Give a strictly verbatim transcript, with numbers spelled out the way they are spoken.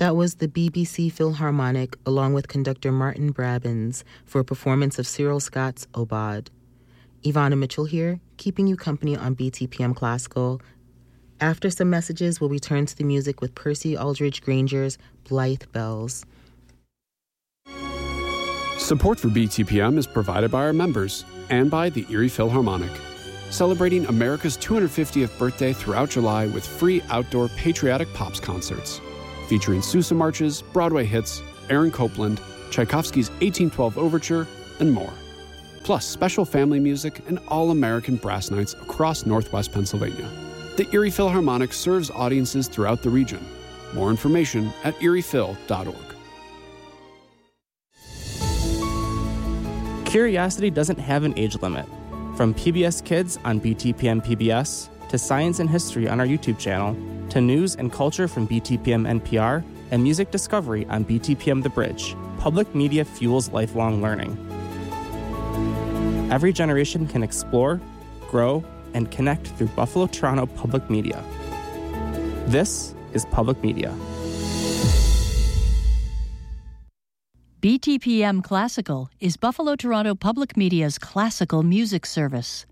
That was the B B C Philharmonic, along with conductor Martin Brabbins, for a performance of Cyril Scott's Aubade. Ivana Mitchell here, keeping you company on B T P M Classical. After some messages, we'll return to the music with Percy Aldridge Granger's Blythe Bells. Support for B T P M is provided by our members and by the Erie Philharmonic, celebrating America's two hundred fiftieth birthday throughout July with free outdoor patriotic pops concerts, featuring Sousa marches, Broadway hits, Aaron Copland, Tchaikovsky's eighteen twelve Overture, and more. Plus special family music and all-American brass nights across Northwest Pennsylvania. The Erie Philharmonic serves audiences throughout the region. More information at erie phil dot org. Curiosity doesn't have an age limit. From P B S Kids on B T P M P B S, to science and history on our YouTube channel, to news and culture from B T P M N P R, and music discovery on B T P M The Bridge, public media fuels lifelong learning. Every generation can explore, grow, and connect through Buffalo Toronto Public Media. This is Public Media. B T P M Classical is Buffalo Toronto Public Media's classical music service.